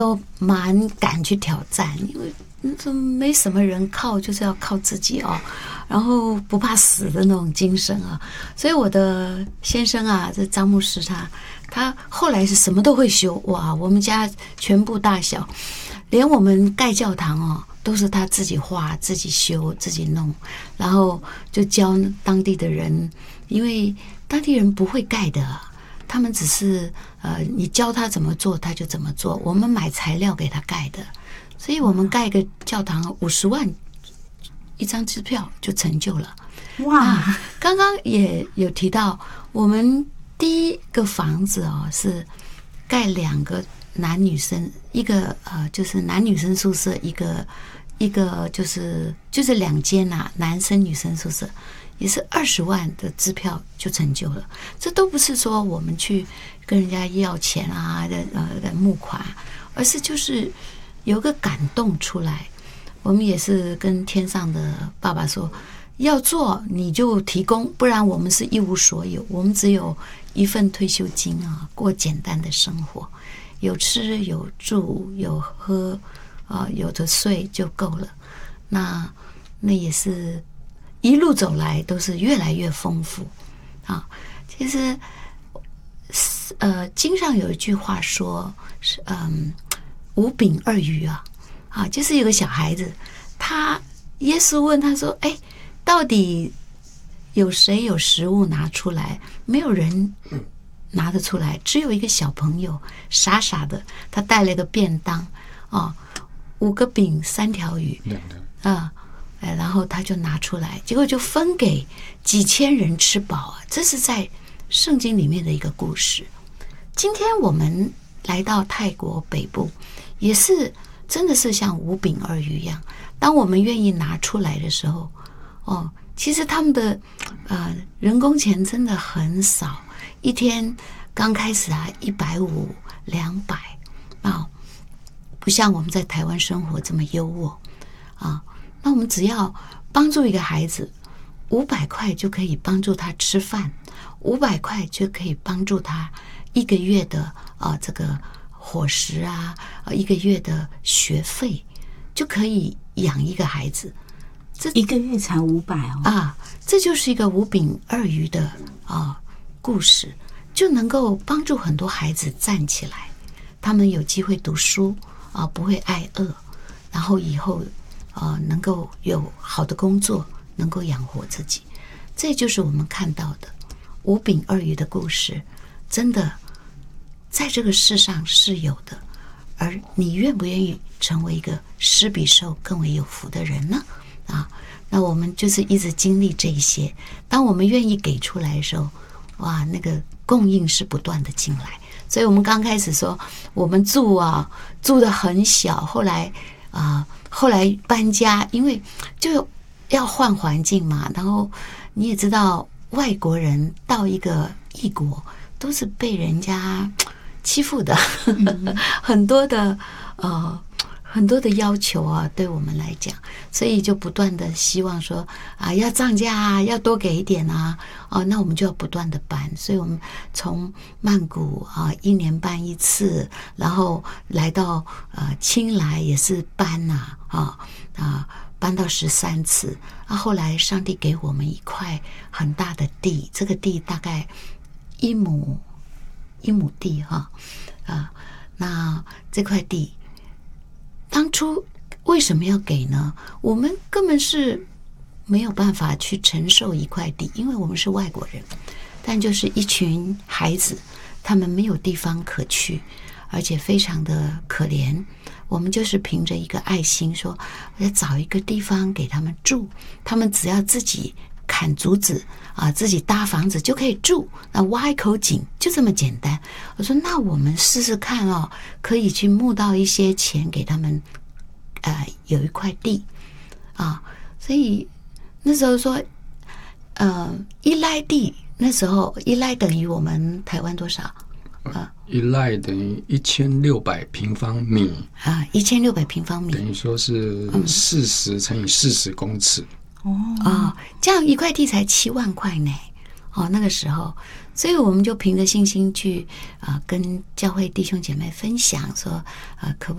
都蛮敢去挑战，因为没什么人靠，就是要靠自己哦，然后不怕死的那种精神啊。所以我的先生啊，这张牧师他后来是什么都会修哇，我们家全部大小，连我们盖教堂哦，都是他自己画、自己修、自己弄，然后就教当地的人，因为当地人不会盖的。他们只是你教他怎么做，他就怎么做。我们买材料给他盖的，所以我们盖一个教堂50万一张支票就成就了。哇！刚刚也有提到，我们第一个房子哦是盖2个男女生，一个就是男女生宿舍，一个就是2间啊，男生女生宿舍。也是20万的支票就成就了，这都不是说我们去跟人家要钱啊的募款，而是就是有个感动出来。我们也是跟天上的爸爸说，要做你就提供，不然我们是一无所有，我们只有一份退休金啊，过简单的生活，有吃有住有喝有的睡就够了。那也是。一路走来都是越来越丰富啊！其实，经上有一句话说，是5饼2鱼啊，就是有个小孩子，耶稣问他说：“哎，到底有谁有食物拿出来？没有人拿得出来，只有一个小朋友傻傻的，他带了一个便当啊，5个饼3条鱼啊。”然后他就拿出来，结果就分给几千人吃饱啊！这是在圣经里面的一个故事。今天我们来到泰国北部，也是真的是像5饼2鱼一样。当我们愿意拿出来的时候，其实他们的人工钱真的很少，一天刚开始150、200啊，不像我们在台湾生活这么优渥啊。那我们只要帮助一个孩子，500块就可以帮助他吃饭，500块就可以帮助他1个月的这个伙食啊，1个月的学费，就可以养一个孩子。 这1个月才500哦这就是一个5饼2鱼的故事，就能够帮助很多孩子站起来，他们有机会读书不会挨饿，然后以后。能够有好的工作，能够养活自己，这就是我们看到的5饼2鱼的故事。真的，在这个世上是有的，而你愿不愿意成为一个施比受更为有福的人呢？那我们就是一直经历这一些。当我们愿意给出来的时候，哇，那个供应是不断的进来。所以我们刚开始说，我们住得很小，后来搬家，因为就要换环境嘛。然后你也知道，外国人到一个异国都是被人家欺负的，很多的要求对我们来讲，所以就不断的希望说要涨价要多给一点那我们就要不断的搬。所以我们从曼谷1年搬1次，然后来到清莱也是搬搬到13次后来上帝给我们一块很大的地，这个地大概1亩地那这块地当初为什么要给呢？我们根本是没有办法去承受一块地，因为我们是外国人，但就是一群孩子，他们没有地方可去，而且非常的可怜。我们就是凭着一个爱心说，我要找一个地方给他们住，他们只要自己砍竹子自己搭房子就可以住，挖一口井，就这么简单。我说那我们试试看可以去募到一些钱给他们有一块地所以那时候说一赖地，那时候一赖等于我们台湾多少一赖等于1600平方米 1600平方米， 等于说是40乘以40公尺这样一块地才7万块呢那个时候，所以我们就凭着信心去跟教会弟兄姐妹分享说，可不